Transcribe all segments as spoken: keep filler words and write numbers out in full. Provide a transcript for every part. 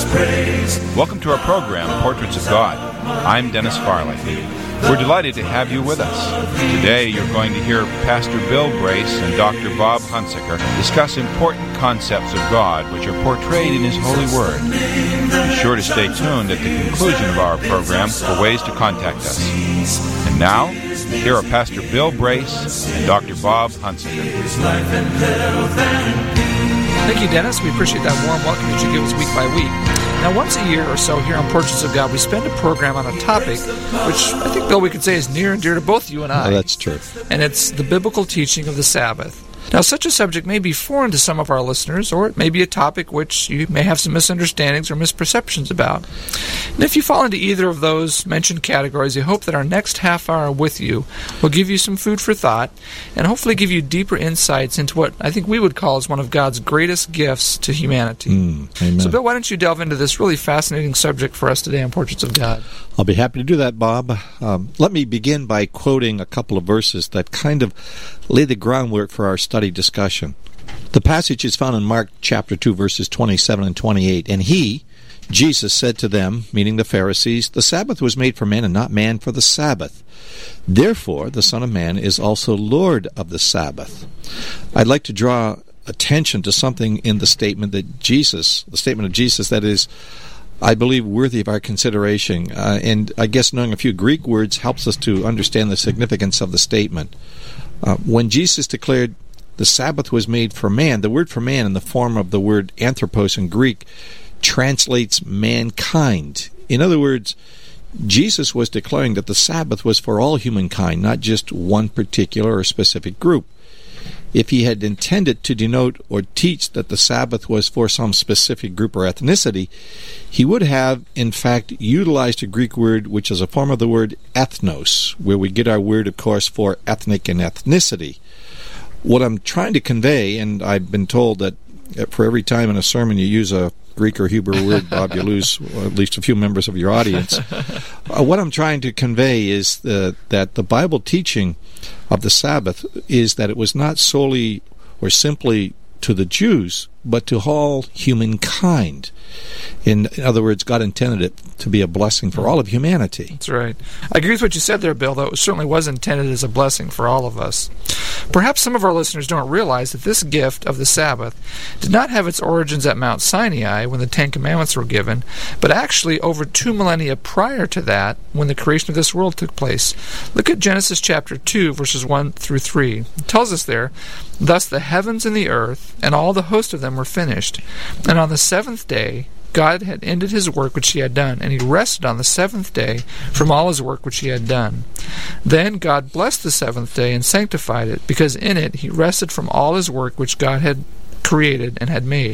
Welcome to our program, Portraits of God. I'm Dennis Farley. We're delighted to have you with us. Today you're going to hear Pastor Bill Brace and Doctor Bob Hunsaker discuss important concepts of God which are portrayed in His holy Word. Be sure to stay tuned at the conclusion of our program for ways to contact us. And now, here are Pastor Bill Brace and Doctor Bob Hunsaker. Thank you, Dennis. We appreciate that warm welcome that you give us week by week. Now, once a year or so here on Portraits of God, we spend a program on a topic which I think, Bill, we could say is near and dear to both you and I. Oh, that's true. And it's the biblical teaching of the Sabbath. Now, such a subject may be foreign to some of our listeners, or it may be a topic which you may have some misunderstandings or misperceptions about. And if you fall into either of those mentioned categories, I hope that our next half hour with you will give you some food for thought and hopefully give you deeper insights into what I think we would call as one of God's greatest gifts to humanity. Mm, amen. So, Bill, why don't you delve into this really fascinating subject for us today on Portraits of God? I'll be happy to do that, Bob. Um, let me begin by quoting a couple of verses that kind of lay the groundwork for our study discussion. The passage is found in Mark chapter two, verses twenty-seven and twenty-eight. And he, Jesus, said to them, meaning the Pharisees, the Sabbath was made for man and not man for the Sabbath. Therefore, the Son of Man is also Lord of the Sabbath. I'd like to draw attention to something in the statement that Jesus, the statement of Jesus that is, I believe, worthy of our consideration. Uh, and I guess knowing a few Greek words helps us to understand the significance of the statement. Uh, when Jesus declared the Sabbath was made for man, the word for man in the form of the word anthropos in Greek translates mankind. In other words, Jesus was declaring that the Sabbath was for all humankind, not just one particular or specific group. If he had intended to denote or teach that the Sabbath was for some specific group or ethnicity, he would have, in fact, utilized a Greek word which is a form of the word ethnos, where we get our word, of course, for ethnic and ethnicity. What I'm trying to convey, and I've been told that for every time in a sermon you use a Greek or Hebrew word, Bob, you lose at least a few members of your audience. Uh, what I'm trying to convey is the, that the Bible teaching of the Sabbath is that it was not solely or simply to the Jews, but to all humankind. In, in other words, God intended it to be a blessing for all of humanity. That's right. I agree with what you said there, Bill, though it certainly was intended as a blessing for all of us. Perhaps some of our listeners don't realize that this gift of the Sabbath did not have its origins at Mount Sinai when the Ten Commandments were given, but actually over two millennia prior to that when the creation of this world took place. Look at Genesis chapter two, verses one through three. It tells us there, thus the heavens and the earth and all the host of them were finished, and on the seventh day God had ended his work which he had done, and he rested on the seventh day from all his work which he had done. Then God blessed the seventh day and sanctified it, because in it he rested from all his work which God had created and had made.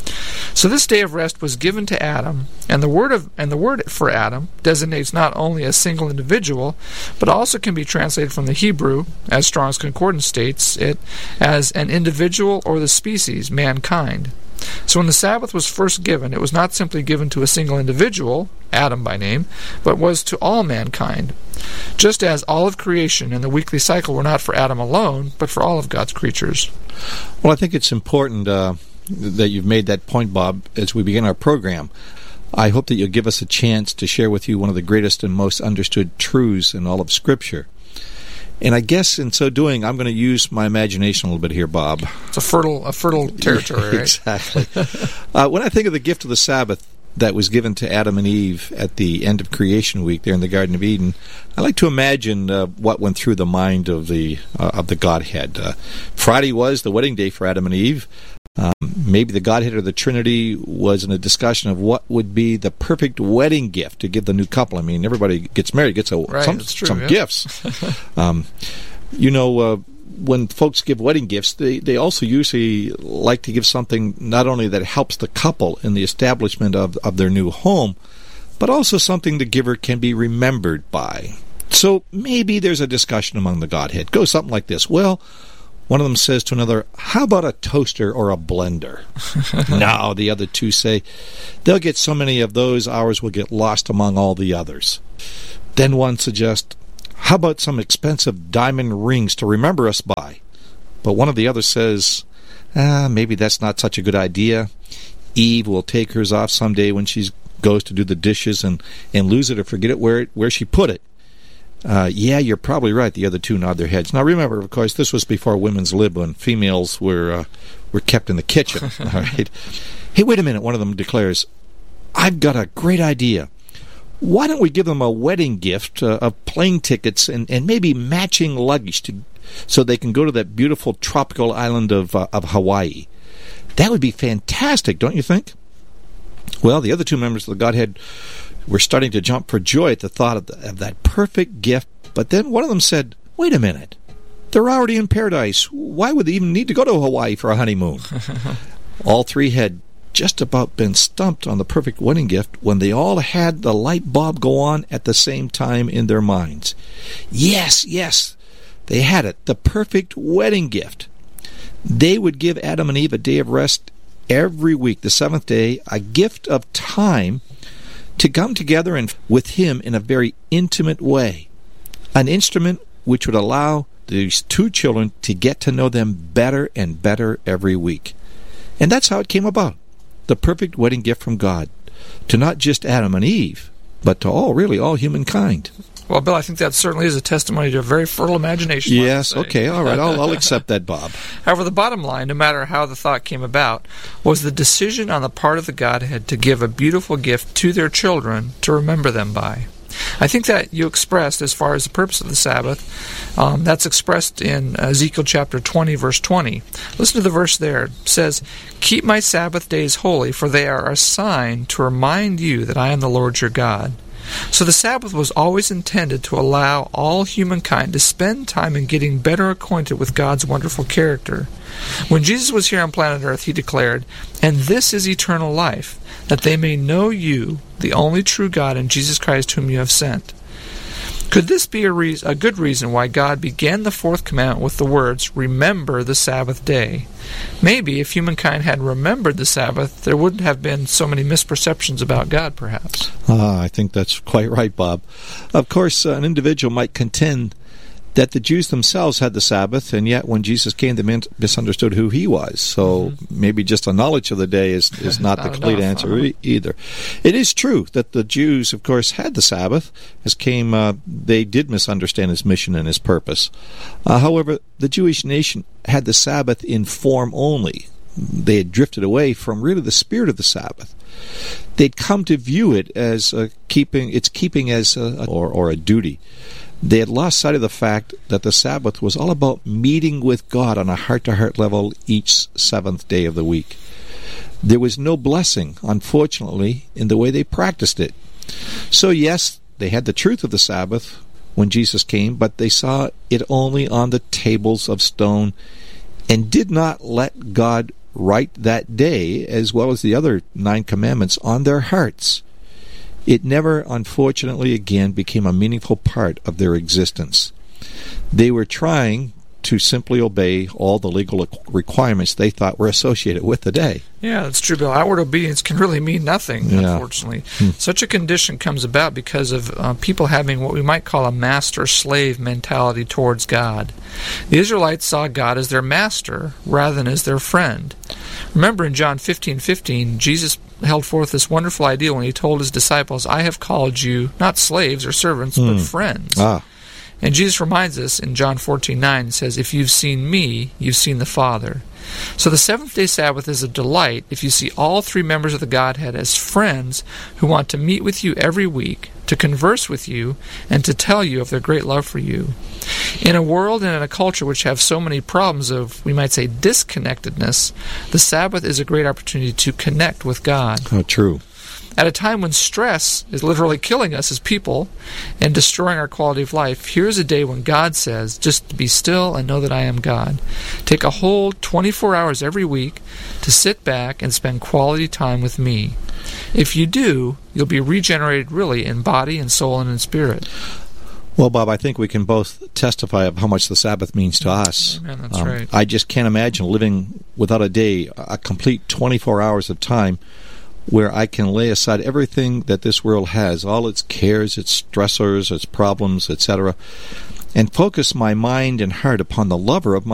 So this day of rest was given to Adam, and the word of and the word for Adam designates not only a single individual, but also can be translated from the Hebrew, as Strong's Concordance states it, as an individual or the species, mankind. So when the Sabbath was first given, it was not simply given to a single individual, Adam by name, but was to all mankind. Just as all of creation and the weekly cycle were not for Adam alone, but for all of God's creatures. Well, I think it's important uh, that you've made that point, Bob, as we begin our program. I hope that you'll give us a chance to share with you one of the greatest and most understood truths in all of Scripture. And I guess in so doing, I'm going to use my imagination a little bit here, Bob. It's a fertile, a fertile territory, yeah, right? Exactly. uh, when I think of the gift of the Sabbath that was given to Adam and Eve at the end of creation week there in the Garden of Eden, I like to imagine uh, what went through the mind of the uh, of the Godhead. Uh, Friday was the wedding day for Adam and Eve. Um, maybe the Godhead or the Trinity was in a discussion of what would be the perfect wedding gift to give the new couple. I mean, everybody gets married, gets a, right, some, true, some yeah. gifts. um, you know, uh, when folks give wedding gifts, they, they also usually like to give something not only that helps the couple in the establishment of, of their new home, but also something the giver can be remembered by. So maybe there's a discussion among the Godhead. Go something like this. Well, one of them says to another, how about a toaster or a blender? No, the other two say, they'll get so many of those, ours will get lost among all the others. Then one suggests, how about some expensive diamond rings to remember us by? But one of the others says, ah, maybe that's not such a good idea. Eve will take hers off someday when she goes to do the dishes and, and lose it or forget it where, where she put it. Uh, yeah, you're probably right. The other two nod their heads. Now remember, of course, this was before women's lib, when females were uh, were kept in the kitchen. All right. Hey, wait a minute. One of them declares, "I've got a great idea. Why don't we give them a wedding gift uh, of plane tickets and, and maybe matching luggage to, so they can go to that beautiful tropical island of uh, of Hawaii? That would be fantastic, don't you think?" Well, the other two members of the Godhead were starting to jump for joy at the thought of, the, of that perfect gift, but then one of them said, "Wait a minute. They're already in paradise. Why would they even need to go to Hawaii for a honeymoon?" All three had just about been stumped on the perfect wedding gift when they all had the light bulb go on at the same time in their minds. Yes, yes, they had it, the perfect wedding gift. They would give Adam and Eve a day of rest every week, the seventh day, a gift of time to come together and with him in a very intimate way, an instrument which would allow these two children to get to know them better and better every week. And that's how it came about. The perfect wedding gift from God, to not just Adam and Eve, but to all, really, all humankind. Well, Bill, I think that certainly is a testimony to a very fertile imagination. Yes, okay, all right, I'll, I'll accept that, Bob. However, the bottom line, no matter how the thought came about, was the decision on the part of the Godhead to give a beautiful gift to their children to remember them by. I think that you expressed, as far as the purpose of the Sabbath, um, that's expressed in Ezekiel chapter twenty, verse twenty. Listen to the verse there. It says, "Keep my Sabbath days holy, for they are a sign to remind you that I am the Lord your God." So the Sabbath was always intended to allow all humankind to spend time in getting better acquainted with God's wonderful character. When Jesus was here on planet Earth, he declared, "And this is eternal life, that they may know you, the only true God, and Jesus Christ whom you have sent." Could this be a, reason, a good reason why God began the fourth commandment with the words, "Remember the Sabbath day"? Maybe if humankind had remembered the Sabbath, there wouldn't have been so many misperceptions about God, perhaps. Ah, I think that's quite right, Bob. Of course, uh, an individual might contend that the Jews themselves had the Sabbath, and yet when Jesus came, they misunderstood who he was. So mm-hmm. maybe just a knowledge of the day is, is not, not the complete enough, answer uh-huh. either. It is true that the Jews, of course, had the Sabbath. As came, uh, they did misunderstand his mission and his purpose. Uh, however, the Jewish nation had the Sabbath in form only. They had drifted away from really the spirit of the Sabbath. They'd come to view it as a keeping, it's keeping as a, or, or a duty. They had lost sight of the fact that the Sabbath was all about meeting with God on a heart-to-heart level each seventh day of the week. There was no blessing, unfortunately, in the way they practiced it. So yes, they had the truth of the Sabbath when Jesus came, but they saw it only on the tables of stone and did not let God write that day, as well as the other nine commandments, on their hearts. It never, unfortunately, again became a meaningful part of their existence. They were trying to simply obey all the legal requirements they thought were associated with the day. Yeah, that's true, Bill. Outward obedience can really mean nothing, yeah. unfortunately. Hmm. Such a condition comes about because of uh, people having what we might call a master-slave mentality towards God. The Israelites saw God as their master rather than as their friend. Remember in John fifteen fifteen, Jesus held forth this wonderful idea when he told his disciples, "I have called you not slaves or servants, hmm. but friends." Ah. And Jesus reminds us in John fourteen nine, says, "If you've seen me, you've seen the Father." So the seventh-day Sabbath is a delight if you see all three members of the Godhead as friends who want to meet with you every week, to converse with you, and to tell you of their great love for you. In a world and in a culture which have so many problems of, we might say, disconnectedness, the Sabbath is a great opportunity to connect with God. Oh, true. At a time when stress is literally killing us as people and destroying our quality of life, here's a day when God says, just be still and know that I am God. Take a whole twenty-four hours every week to sit back and spend quality time with me. If you do, you'll be regenerated really in body and soul and in spirit. Well, Bob, I think we can both testify of how much the Sabbath means to us. Amen, that's um, right. I just can't imagine living without a day, a complete twenty-four hours of time where I can lay aside everything that this world has, all its cares, its stressors, its problems, et cetera, and focus my mind and heart upon the lover of my